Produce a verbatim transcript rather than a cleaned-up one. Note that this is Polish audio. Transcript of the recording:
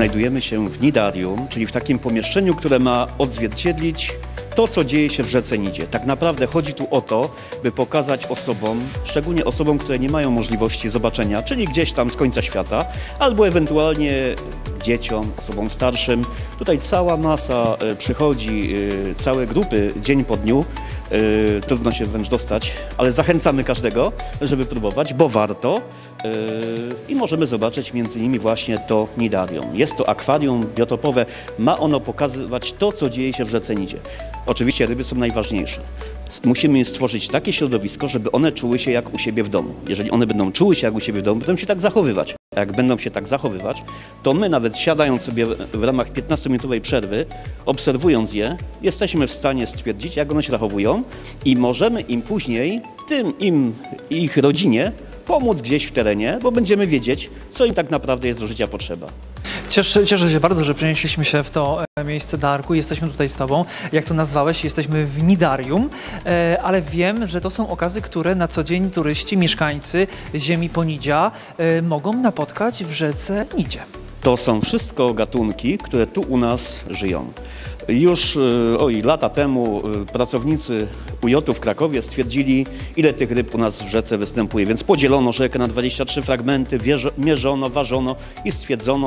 Znajdujemy się w nidarium, czyli w takim pomieszczeniu, które ma odzwierciedlić to, co dzieje się w rzece Nidzie. Tak naprawdę chodzi tu o to, by pokazać osobom, szczególnie osobom, które nie mają możliwości zobaczenia, czyli gdzieś tam z końca świata, albo ewentualnie dzieciom, osobom starszym. Tutaj cała masa y, przychodzi, y, całe grupy dzień po dniu. Y, trudno się wręcz dostać, ale zachęcamy każdego, żeby próbować, bo warto. Y, I możemy zobaczyć między innymi właśnie to nidarium. Jest to akwarium biotopowe. Ma ono pokazywać to, co dzieje się w rzece Nidzie. Oczywiście ryby są najważniejsze. Musimy stworzyć takie środowisko, żeby one czuły się jak u siebie w domu. Jeżeli one będą czuły się jak u siebie w domu, będą się tak zachowywać. A jak będą się tak zachowywać, to my nawet siadając sobie w ramach piętnastominutowej przerwy, obserwując je, jesteśmy w stanie stwierdzić, jak one się zachowują i możemy im później, tym im i ich rodzinie, pomóc gdzieś w terenie, bo będziemy wiedzieć, co im tak naprawdę jest do życia potrzeba. Cieszę, cieszę się bardzo, że przenieśliśmy się w to miejsce, Darku. Jesteśmy tutaj z Tobą. Jak to nazwałeś, jesteśmy w nidarium, ale wiem, że to są okazy, które na co dzień turyści, mieszkańcy ziemi Ponidzia mogą napotkać w rzece Nidzie. To są wszystko gatunki, które tu u nas żyją. Już oj, lata temu pracownicy U J-u w Krakowie stwierdzili, ile tych ryb u nas w rzece występuje, więc podzielono rzekę na dwadzieścia trzy fragmenty, mierzono, ważono i stwierdzono,